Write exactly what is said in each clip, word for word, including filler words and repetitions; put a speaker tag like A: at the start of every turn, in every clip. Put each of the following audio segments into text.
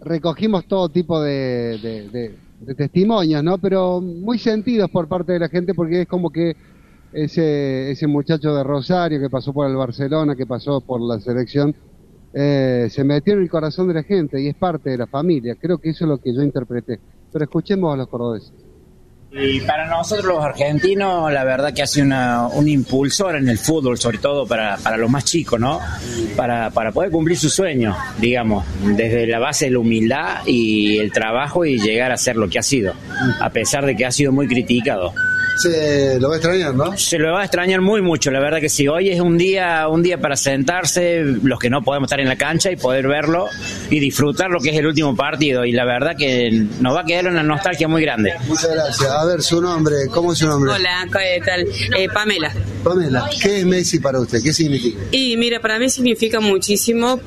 A: recogimos todo tipo de, de, de, de testimonios, ¿no? Pero muy sentidos por parte de la gente, porque es como que ese ese muchacho de Rosario que pasó por el Barcelona, que pasó por la selección, eh, se metió en el corazón de la gente y es parte de la familia. Creo que eso es lo que yo interpreté. Pero escuchemos a los cordobeses.
B: Y para nosotros los argentinos, la verdad que ha sido una, un impulsor en el fútbol, sobre todo para, para los más chicos, ¿no? Para, para poder cumplir sus sueños, digamos, desde la base de la humildad y el trabajo y llegar a ser lo que ha sido, a pesar de que ha sido muy criticado.
C: Se lo va a extrañar, ¿no?
B: Se lo va a extrañar muy mucho, la verdad que sí. Hoy es un día un día para sentarse, los que no podemos estar en la cancha, y poder verlo y disfrutar lo que es el último partido. Y la verdad que nos va a quedar una nostalgia muy grande.
C: Muchas gracias. A ver, su nombre, ¿cómo es su nombre?
D: Hola, ¿qué tal? Eh, Pamela.
C: Pamela, ¿qué es Messi para usted? ¿Qué significa?
D: Y mira, para mí significa muchísimo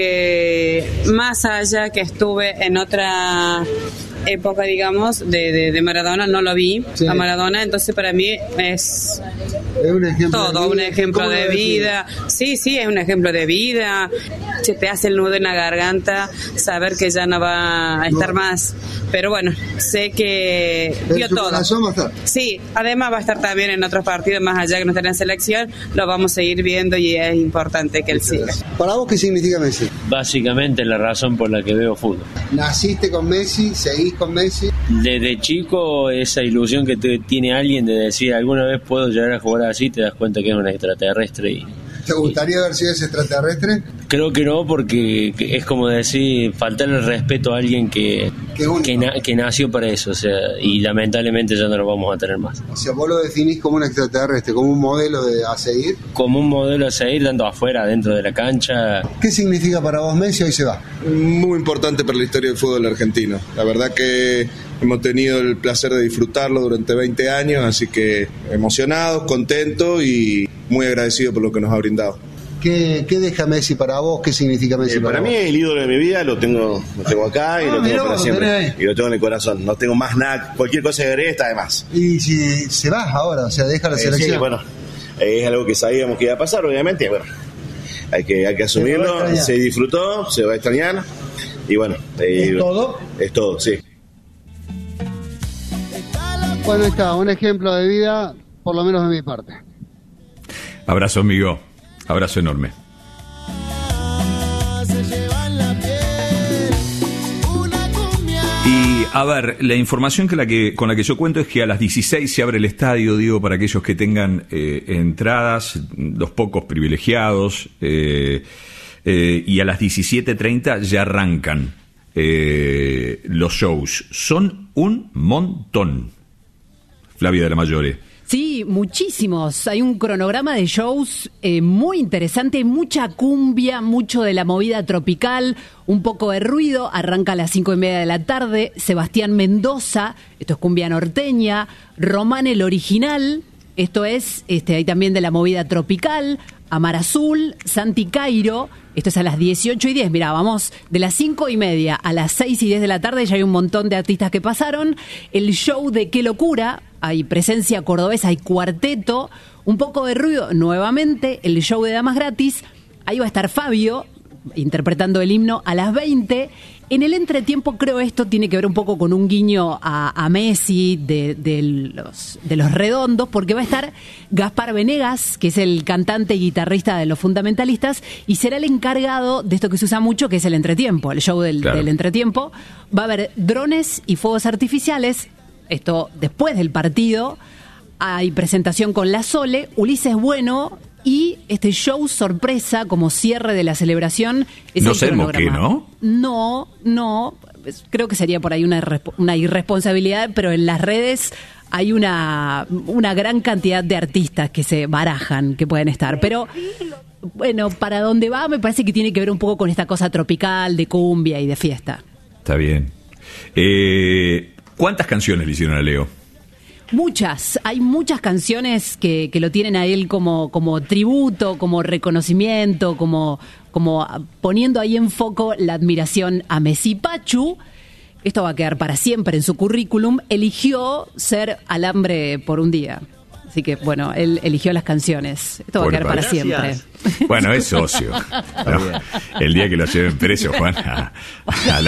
D: porque más allá que estuve en otra época, digamos, de, de, de Maradona, no lo vi, sí. A Maradona, entonces para mí es,
C: es un ejemplo
D: todo,
C: de
D: un ejemplo de vida, sí, sí, es un ejemplo de vida, se te hace el nudo en la garganta, saber que ya no va a estar no. más, pero bueno, sé que dio todo.
C: Va a estar.
D: Sí, además va a estar también en otros partidos, más allá que no esté en selección, lo vamos a seguir viendo y es importante que él siga.
C: ¿Para vos qué significa Messi?
E: Básicamente la razón por la que veo fútbol.
C: ¿Naciste con Messi? ¿Seguís con Messi?
E: Desde chico, esa ilusión que te, tiene alguien de decir alguna vez puedo llegar a jugar así, te das cuenta que es un extraterrestre. Y,
C: ¿te gustaría haber sido ese extraterrestre?
E: Creo que no, porque es como decir, faltarle el respeto a alguien que, que, na, que nació para eso, o sea, y lamentablemente ya no lo vamos a tener más.
C: O sea, vos lo definís como un extraterrestre, como un modelo de, a seguir.
E: Como un modelo a seguir, tanto afuera, dentro de la cancha.
C: ¿Qué significa para vos Messi? Hoy se va.
F: Muy importante para la historia del fútbol argentino. La verdad que hemos tenido el placer de disfrutarlo durante veinte años, así que emocionados, contentos y muy agradecidos por lo que nos ha brindado.
C: ¿Qué, ¿Qué deja Messi para vos? ¿Qué significa Messi
G: eh,
C: para,
G: para
C: vos?
G: mí es el ídolo de mi vida, lo tengo, lo tengo acá y ah, lo tengo para siempre. Y lo tengo en el corazón, no tengo más nada, cualquier cosa que agregue está de más.
C: Y si se va ahora, o sea, deja la eh, selección.
G: Sí, bueno, es algo que sabíamos que iba a pasar, obviamente, bueno, hay que, hay que asumirlo, se, se disfrutó, se va a extrañar, y bueno.
C: ¿Es
G: eh,
C: todo?
G: Es todo, sí.
A: Bueno, ahí está, un ejemplo de vida, por lo menos de mi parte.
H: Abrazo, amigo. Abrazo enorme. Y a ver, la información que la que, con la que yo cuento es que a las dieciséis se abre el estadio, digo, para aquellos que tengan eh, entradas, los pocos privilegiados, eh, eh, y a las diecisiete treinta ya arrancan eh, los shows. Son un montón. Flavia de la Mayore.
I: Sí, muchísimos. Hay un cronograma de shows eh, muy interesante, mucha cumbia, mucho de la movida tropical, un poco de ruido. Arranca a las cinco y media de la tarde. Sebastián Mendoza, esto es cumbia norteña. Román el Original, esto es, este, hay también de la movida tropical. Amar Azul, Santi Cairo, esto es a las dieciocho y diez. Mirá, vamos de las cinco y media a las seis y diez de la tarde, ya hay un montón de artistas que pasaron. El show de Qué Locura, hay presencia cordobesa, hay cuarteto, un poco de ruido nuevamente, el show de Damas Gratis. Ahí va a estar Fabio interpretando el himno a las veinte. En el entretiempo, creo esto tiene que ver un poco con un guiño a, a Messi de, de, los, de los Redondos, porque va a estar Gaspar Venegas, que es el cantante y guitarrista de Los Fundamentalistas, y será el encargado de esto que se usa mucho, que es el entretiempo, el show del, claro. del entretiempo. Va a haber drones y fuegos artificiales, esto después del partido. Hay presentación con La Sole, Ulises Bueno y este show sorpresa como cierre de la celebración. Es
H: no
I: el
H: sabemos qué, ¿no?
I: No, no, creo que sería por ahí una, una irresponsabilidad, pero en las redes hay una, una gran cantidad de artistas que se barajan, que pueden estar, pero bueno, para dónde va me parece que tiene que ver un poco con esta cosa tropical, de cumbia y de fiesta.
H: Está bien. Eh, ¿Cuántas canciones le hicieron a Leo?
I: Muchas, hay muchas canciones que, que lo tienen a él como, como tributo, como reconocimiento, como, como poniendo ahí en foco la admiración a Messi. Pachu, esto va a quedar para siempre en su currículum, eligió ser alambre por un día. Así que, bueno, él eligió las canciones. Esto va a quedar para siempre.
H: Bueno, es socio. ¿No? El día que lo lleven preso, Juan, a, a